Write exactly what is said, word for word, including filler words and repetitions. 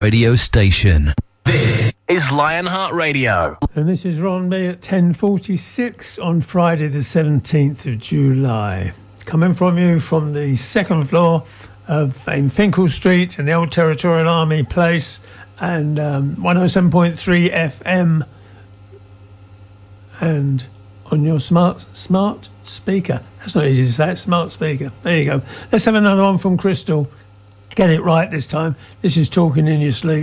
Radio station. This is Lionheart Radio. And this is Ron B at ten forty-six on Friday the seventeenth of July. Coming from you from the second floor of in Finkel Street in the old Territorial Army Place, and um, one oh seven point three F M, and on your smart smart speaker. That's not easy to say, smart speaker. There you go. Let's have another one from Crystal. Get it right this time. This is Talking in Your Sleep.